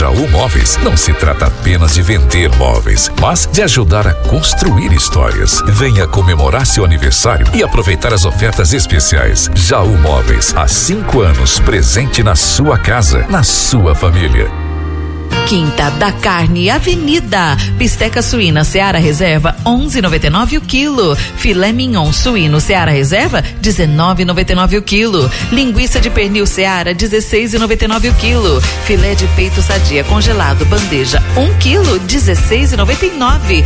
Jaú Móveis não se trata apenas de vender móveis, mas de ajudar a construir histórias. Venha comemorar seu aniversário e aproveitar as ofertas especiais. Jaú Móveis, há 5 anos, presente na sua casa, na sua família. Quinta da Carne Avenida. Bisteca suína Seara Reserva 11,99 o quilo. Filé mignon suíno Seara Reserva 19,99 o quilo. Linguiça de pernil Seara 16,99 o quilo. Filé de peito sadia congelado bandeja 1 quilo 16,99.